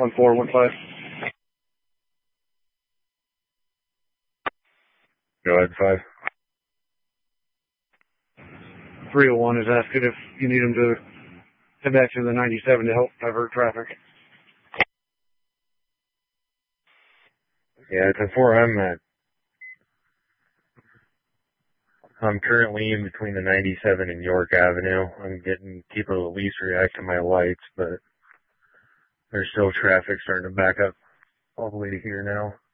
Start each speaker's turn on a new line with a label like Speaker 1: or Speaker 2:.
Speaker 1: 1415.
Speaker 2: Go ahead, 5.
Speaker 1: 301 is asking if you need him to head back to the 97 to help divert traffic.
Speaker 2: Yeah, it's a 4M. I'm currently in between the 97 and York Avenue. I'm getting people to at least react to my lights, but there's still traffic starting to back up all the way to here now.